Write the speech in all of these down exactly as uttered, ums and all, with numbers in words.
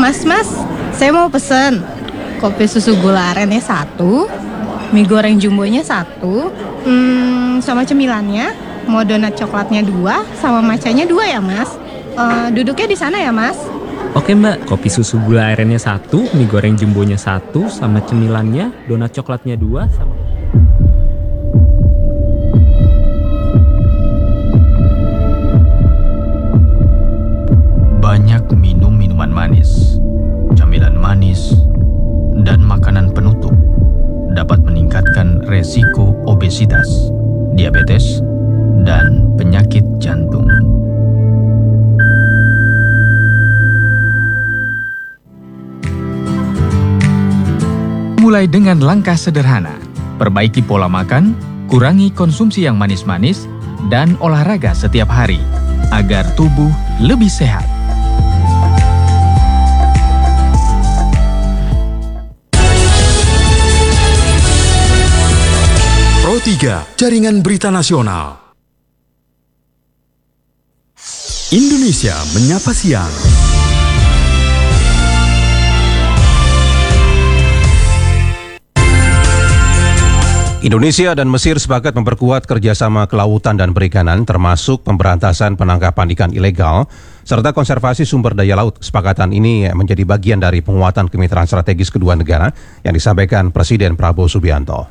Mas, mas, saya mau pesen kopi susu gula arennya satu, mie goreng jumbonya satu, hmm, sama cemilannya, mau donat coklatnya dua, sama matchanya dua ya mas. Uh, duduknya di sana ya mas. Oke mbak, kopi susu gula arennya satu, mie goreng jumbonya satu, sama cemilannya, donat coklatnya dua, sama... Banyak minum minuman manis, camilan manis, dan makanan penutup dapat meningkatkan resiko obesitas, diabetes, dan penyakit jantung. Mulai dengan langkah sederhana, perbaiki pola makan, kurangi konsumsi yang manis-manis, dan olahraga setiap hari, agar tubuh lebih sehat. Pro tiga, Jaringan Berita Nasional. Indonesia Menyapa Siang. Indonesia dan Mesir sepakat memperkuat kerjasama kelautan dan perikanan, termasuk pemberantasan penangkapan ikan ilegal, serta konservasi sumber daya laut. Kesepakatan ini menjadi bagian dari penguatan kemitraan strategis kedua negara yang disampaikan Presiden Prabowo Subianto.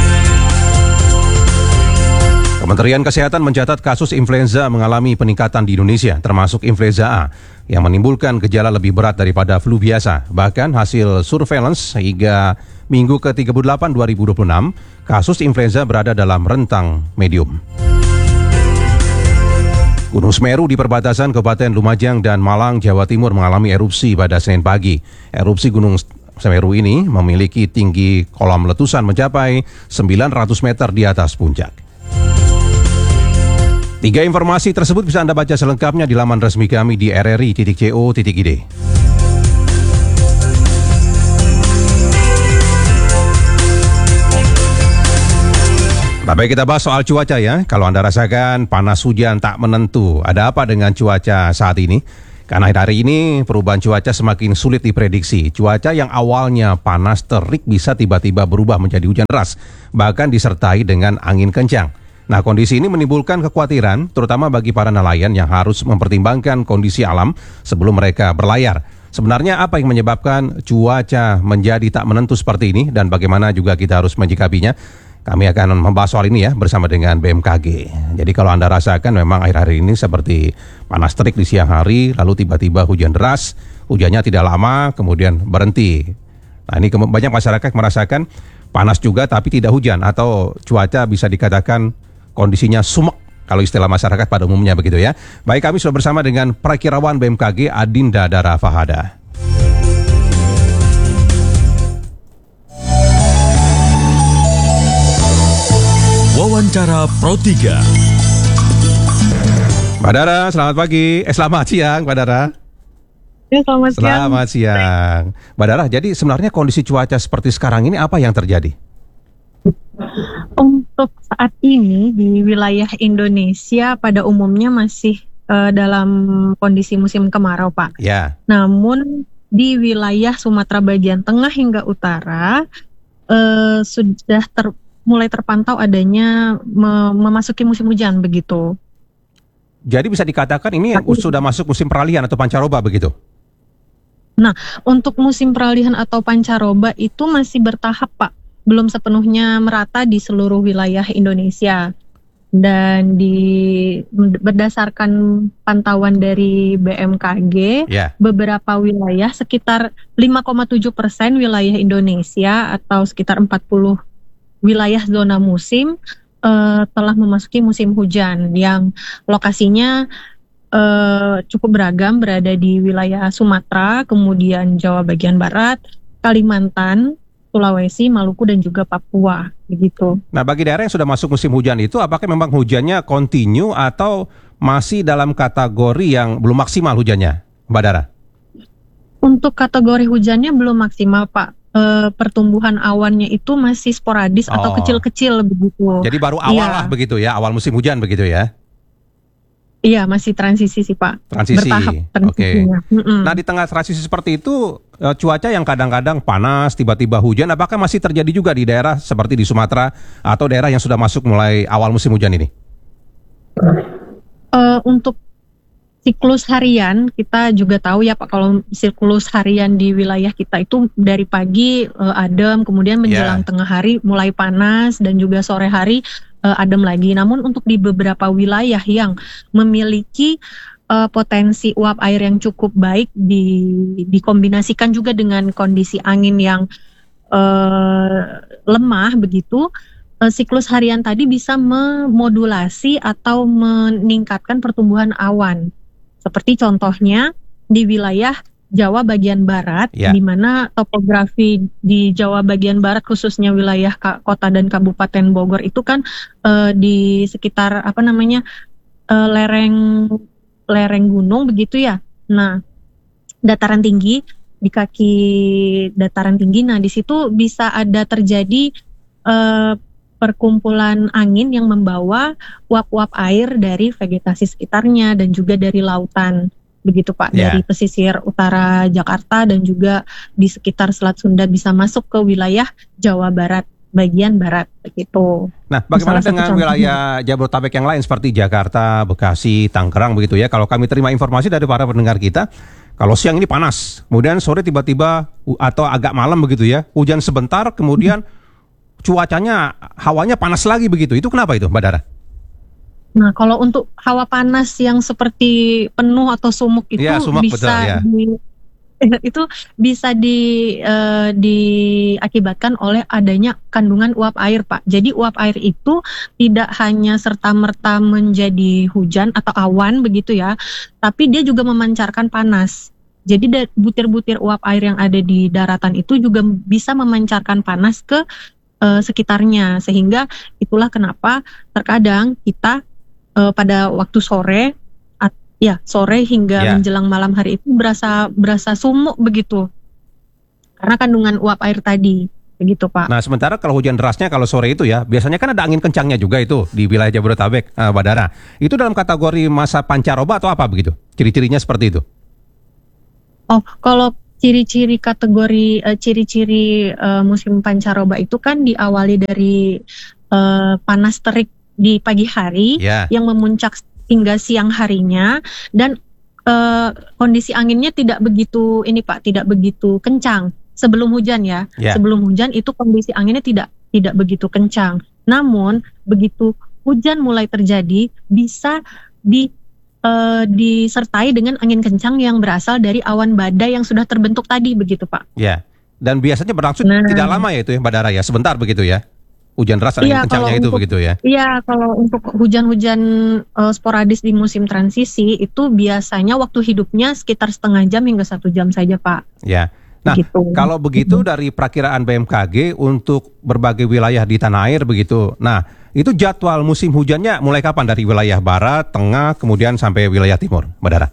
Kementerian Kesehatan mencatat kasus influenza mengalami peningkatan di Indonesia, termasuk influenza A, yang menimbulkan gejala lebih berat daripada flu biasa. Bahkan hasil surveillance hingga Minggu ke tiga puluh delapan dua ribu dua puluh enam, kasus influenza berada dalam rentang medium. Gunung Semeru di perbatasan Kabupaten Lumajang dan Malang, Jawa Timur mengalami erupsi pada Senin pagi. Erupsi Gunung Semeru ini memiliki tinggi kolam letusan mencapai sembilan ratus meter di atas puncak. Tiga informasi tersebut bisa Anda baca selengkapnya di laman resmi kami di r r i titik co titik i d. Baik, kita bahas soal cuaca ya. Kalau Anda rasakan panas hujan tak menentu, ada apa dengan cuaca saat ini? Karena hari ini perubahan cuaca semakin sulit diprediksi. Cuaca yang awalnya panas terik bisa tiba-tiba berubah menjadi hujan deras, bahkan disertai dengan angin kencang. Nah, kondisi ini menimbulkan kekhawatiran, terutama bagi para nelayan yang harus mempertimbangkan kondisi alam sebelum mereka berlayar. Sebenarnya apa yang menyebabkan cuaca menjadi tak menentu seperti ini dan bagaimana juga kita harus menyikapinya? Kami akan membahas soal ini ya bersama dengan B M K G. Jadi kalau Anda rasakan memang akhir-akhir ini seperti panas terik di siang hari, lalu tiba-tiba hujan deras, hujannya tidak lama, kemudian berhenti. Nah, ini banyak masyarakat merasakan panas juga tapi tidak hujan, atau cuaca bisa dikatakan kondisinya sumek kalau istilah masyarakat pada umumnya begitu ya. Baik, kami sudah bersama dengan Prakirawan B M K G Adinda Dara Fahada. Wawancara Pro tiga. Mbak Dara, selamat pagi. Eh, selamat siang, Mbak Dara. Ya, selamat siang. Selamat siang. Mbak Dara, jadi sebenarnya kondisi cuaca seperti sekarang ini apa yang terjadi? Untuk saat ini di wilayah Indonesia pada umumnya masih uh, dalam kondisi musim kemarau, Pak. Ya. Namun di wilayah Sumatera bagian tengah hingga utara uh, sudah ter, mulai terpantau adanya mem- memasuki musim hujan begitu. Jadi bisa dikatakan ini Tapi, sudah masuk musim peralihan atau pancaroba begitu? Nah, untuk musim peralihan atau pancaroba itu masih bertahap, Pak. Belum sepenuhnya merata di seluruh wilayah Indonesia. Dan di berdasarkan pantauan dari B M K G, yeah. beberapa wilayah sekitar lima koma tujuh persen wilayah Indonesia atau sekitar empat puluh wilayah zona musim uh, telah memasuki musim hujan yang lokasinya uh, cukup beragam, berada di wilayah Sumatera, kemudian Jawa bagian barat, Kalimantan, Sulawesi, Maluku, dan juga Papua, begitu. Nah, bagi daerah yang sudah masuk musim hujan itu, apakah memang hujannya kontinu atau masih dalam kategori yang belum maksimal hujannya, Mbak Dara? Untuk kategori hujannya belum maksimal, Pak. E, pertumbuhan awannya itu masih sporadis oh. atau kecil-kecil begitu. Jadi baru awal ya. lah begitu ya, awal musim hujan begitu ya? Iya, masih transisi sih Pak. Transisi. Bertahap Oke. transisinya. Mm-mm. Nah, di tengah transisi seperti itu, eh, cuaca yang kadang-kadang panas, tiba-tiba hujan, apakah masih terjadi juga di daerah seperti di Sumatera atau daerah yang sudah masuk mulai awal musim hujan ini? Eh, untuk siklus harian kita juga tahu ya Pak, kalau siklus harian di wilayah kita itu dari pagi eh, adem, kemudian menjelang Ya. tengah hari mulai panas dan juga sore hari eh, adem lagi. Namun untuk di beberapa wilayah yang memiliki eh, potensi uap air yang cukup baik di dikombinasikan juga dengan kondisi angin yang eh, lemah begitu, eh, siklus harian tadi bisa memodulasi atau meningkatkan pertumbuhan awan. Seperti contohnya di wilayah Jawa bagian barat, Ya. di mana topografi di Jawa bagian barat khususnya wilayah ka- kota dan kabupaten Bogor itu kan eh, di sekitar apa namanya eh, lereng lereng gunung begitu ya. Nah, dataran tinggi di kaki dataran tinggi, nah di situ bisa ada terjadi eh, perkumpulan angin yang membawa uap-uap air dari vegetasi sekitarnya dan juga dari lautan. Begitu Pak, Ya. dari pesisir utara Jakarta dan juga di sekitar Selat Sunda bisa masuk ke wilayah Jawa Barat, bagian barat begitu. Nah, bagaimana Salah satu dengan contohnya. wilayah Jabodetabek yang lain seperti Jakarta, Bekasi, Tangerang begitu ya? Kalau kami terima informasi dari para pendengar kita, kalau siang ini panas, kemudian sore tiba-tiba u- atau agak malam begitu ya, hujan sebentar, kemudian cuacanya, hawanya panas lagi begitu. Itu kenapa itu, Mbak Dara? Nah, kalau untuk hawa panas yang seperti penuh atau sumuk itu Iya, sumak, bisa betul, ya. di itu bisa di eh, diakibatkan oleh adanya kandungan uap air, Pak. Jadi uap air itu tidak hanya serta-merta menjadi hujan atau awan begitu ya, tapi dia juga memancarkan panas. Jadi da- butir-butir uap air yang ada di daratan itu juga bisa memancarkan panas ke eh, sekitarnya, sehingga itulah kenapa terkadang kita eh, pada waktu sore, at- ya sore hingga Ya. menjelang malam hari itu berasa berasa sumuk begitu, karena kandungan uap air tadi, begitu Pak. Nah, sementara kalau hujan derasnya kalau sore itu ya, biasanya kan ada angin kencangnya juga itu di wilayah Jabodetabek, eh, Mbak Dara. Itu dalam kategori masa pancaroba atau apa begitu? Ciri-cirinya seperti itu? Oh, kalau ciri-ciri kategori eh, ciri-ciri eh, musim pancaroba itu kan diawali dari eh, panas terik di pagi hari Ya. yang memuncak hingga siang harinya, dan eh, kondisi anginnya tidak begitu ini Pak, tidak begitu kencang sebelum hujan ya. Ya. Sebelum hujan itu kondisi anginnya tidak tidak begitu kencang. Namun begitu hujan mulai terjadi bisa di eh, disertai dengan angin kencang yang berasal dari awan badai yang sudah terbentuk tadi begitu Pak. Ya. Dan biasanya berlangsung Nah. tidak lama ya itu ya, Mbak Dara ya, sebentar begitu ya. Hujan deras angin Iya, kencangnya kalau itu untuk- begitu ya. Iya, kalau untuk hujan-hujan eh, sporadis di musim transisi itu biasanya waktu hidupnya sekitar setengah jam hingga satu jam saja Pak. Ya. Nah, Gitu. kalau begitu dari perakiraan B M K G untuk berbagai wilayah di tanah air begitu. Nah, itu jadwal musim hujannya mulai kapan dari wilayah barat, tengah, kemudian sampai wilayah timur, Mbak Dara?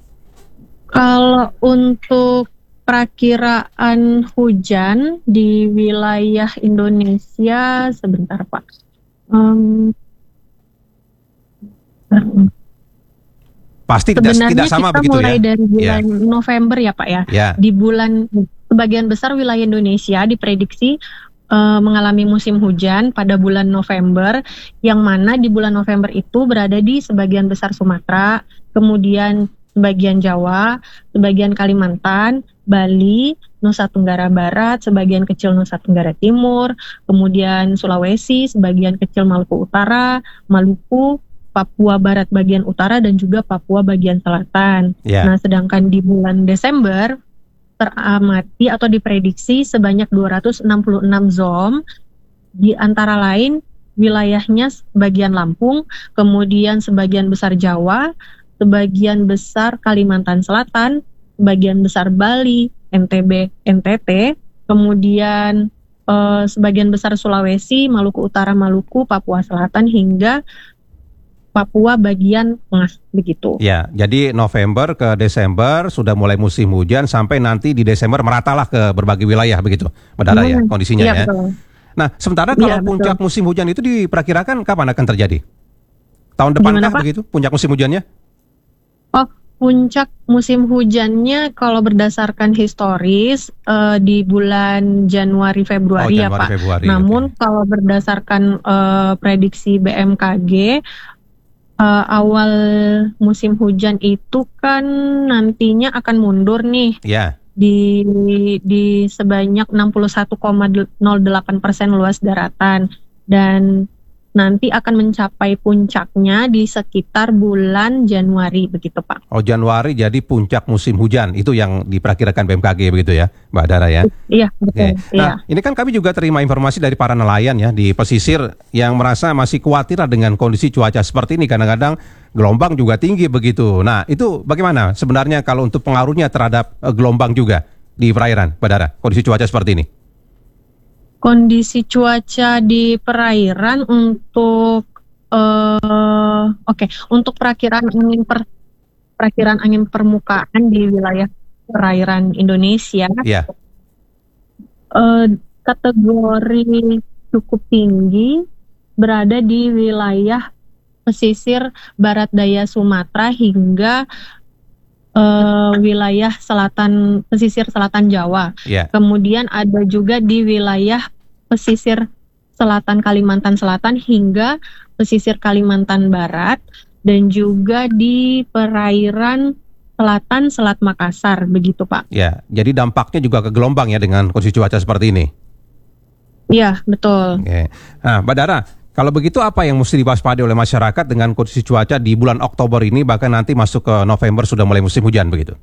Kalau untuk perakiraan hujan di wilayah Indonesia, sebentar Pak. Em, Pasti tidak, sebenarnya tidak sama kita begitu mulai ya. dari bulan November ya Pak ya. Ya. Di bulan sebagian besar wilayah Indonesia diprediksi eh, mengalami musim hujan pada bulan November, yang mana di bulan November itu berada di sebagian besar Sumatera, kemudian sebagian Jawa, sebagian Kalimantan, Bali, Nusa Tenggara Barat, sebagian kecil Nusa Tenggara Timur, kemudian Sulawesi, sebagian kecil Maluku Utara, Maluku, Papua Barat bagian utara, dan juga Papua bagian selatan. Ya. Nah, sedangkan di bulan Desember teramati atau diprediksi sebanyak dua ratus enam puluh enam zom, di antara lain wilayahnya sebagian Lampung, kemudian sebagian besar Jawa, sebagian besar Kalimantan Selatan, sebagian besar Bali, N T B, N T T, kemudian eh, sebagian besar Sulawesi, Maluku Utara, Maluku, Papua Selatan, hingga Papua bagian tengah begitu. Ya, jadi November ke Desember sudah mulai musim hujan sampai nanti di Desember meratalah ke berbagai wilayah begitu, Mbak Dara ya, Hmm, kondisinya iya, ya. betul. Nah, sementara Iya, kalau betul. puncak musim hujan itu diperkirakan kapan akan terjadi? Tahun depan Gimana, kah Pak? begitu puncak musim hujannya? Oh, puncak musim hujannya kalau berdasarkan historis eh, di bulan Januari Februari Oh, ya Januari, Pak. Februari, Namun oke. kalau berdasarkan eh, prediksi B M K G eh, awal musim hujan itu kan nantinya akan mundur nih Ya, di di sebanyak enam puluh satu koma nol delapan persen luas daratan dan nanti akan mencapai puncaknya di sekitar bulan Januari begitu Pak. oh Januari jadi puncak musim hujan, itu yang diperkirakan B M K G begitu ya, Mbak Dara ya. Iya betul. Oke. Iya. Nah, ini kan kami juga terima informasi dari para nelayan ya di pesisir yang merasa masih khawatir dengan kondisi cuaca seperti ini. Kadang-kadang gelombang juga tinggi begitu. Nah, itu bagaimana sebenarnya kalau untuk pengaruhnya terhadap eh, gelombang juga di perairan, Mbak Dara, kondisi cuaca seperti ini? Kondisi cuaca di perairan untuk eh oke untuk perakiraan angin per perakiraan angin permukaan di wilayah perairan Indonesia Ya, eh, kategori cukup tinggi berada di wilayah pesisir barat daya Sumatera hingga eh, wilayah selatan pesisir selatan Jawa. ya. Kemudian ada juga di wilayah pesisir selatan Kalimantan Selatan hingga pesisir Kalimantan Barat dan juga di perairan selatan Selat Makassar begitu Pak. Ya, jadi dampaknya juga ke gelombang ya dengan kondisi cuaca seperti ini. Iya betul. Oke. Nah, Mbak Dara, kalau begitu apa yang mesti diwaspadai oleh masyarakat dengan kondisi cuaca di bulan Oktober ini bahkan nanti masuk ke November sudah mulai musim hujan begitu?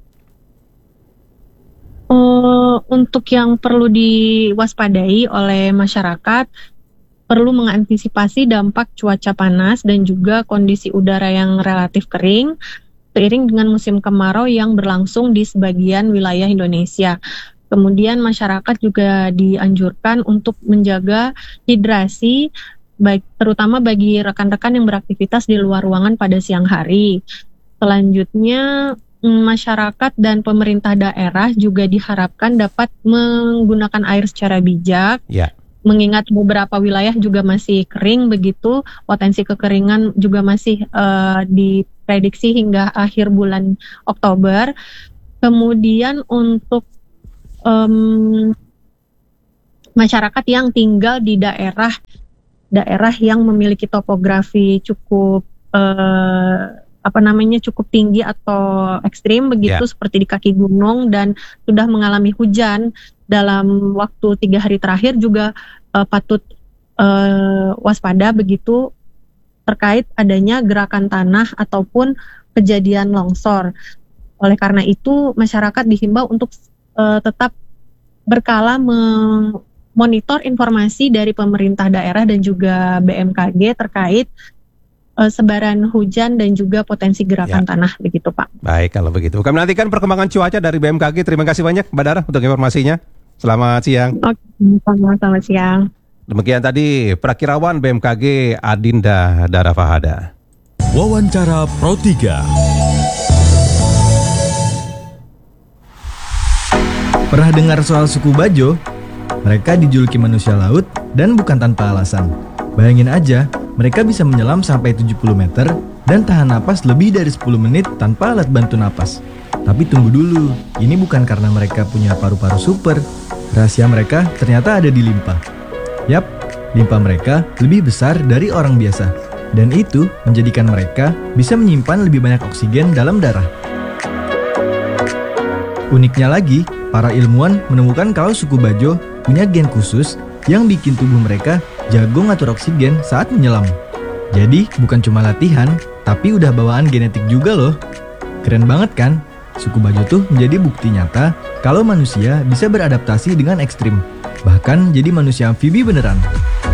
Uh, untuk yang perlu diwaspadai oleh masyarakat, perlu mengantisipasi dampak cuaca panas dan juga kondisi udara yang relatif kering, seiring dengan musim kemarau yang berlangsung di sebagian wilayah Indonesia. Kemudian masyarakat juga dianjurkan untuk menjaga hidrasi, baik terutama bagi rekan-rekan yang beraktivitas di luar ruangan pada siang hari. Selanjutnya, masyarakat dan pemerintah daerah juga diharapkan dapat menggunakan air secara bijak, Ya. mengingat beberapa wilayah juga masih kering begitu, potensi kekeringan juga masih uh, diprediksi hingga akhir bulan Oktober. Kemudian untuk um, masyarakat yang tinggal di daerah daerah yang memiliki topografi cukup uh, apa namanya cukup tinggi atau ekstrim begitu, Ya. seperti di kaki gunung dan sudah mengalami hujan dalam waktu tiga hari terakhir juga uh, patut uh, waspada begitu terkait adanya gerakan tanah ataupun kejadian longsor. Oleh karena itu masyarakat dihimbau untuk uh, tetap berkala memonitor informasi dari pemerintah daerah dan juga B M K G terkait sebaran hujan dan juga potensi gerakan Ya. tanah begitu Pak. Baik, kalau begitu. Kami nantikan perkembangan cuaca dari B M K G. Terima kasih banyak Mbak Dara untuk informasinya. Selamat siang. Oke, selamat, selamat siang. Demikian tadi perakirawan B M K G Adinda Dara Fahada. Wawancara Pro tiga. Pernah dengar soal suku Bajo? Mereka dijuluki manusia laut dan bukan tanpa alasan. Bayangin aja, mereka bisa menyelam sampai tujuh puluh meter dan tahan napas lebih dari sepuluh menit tanpa alat bantu napas. Tapi tunggu dulu, ini bukan karena mereka punya paru-paru super. Rahasia mereka ternyata ada di limpa. Yap, limpa mereka lebih besar dari orang biasa. Dan itu menjadikan mereka bisa menyimpan lebih banyak oksigen dalam darah. Uniknya lagi, para ilmuwan menemukan kalau suku Bajo punya gen khusus yang bikin tubuh mereka jago ngatur oksigen saat menyelam. Jadi bukan cuma latihan, tapi udah bawaan genetik juga loh. Keren banget kan? Suku Bajo tuh menjadi bukti nyata kalau manusia bisa beradaptasi dengan ekstrim. Bahkan jadi manusia amfibi beneran.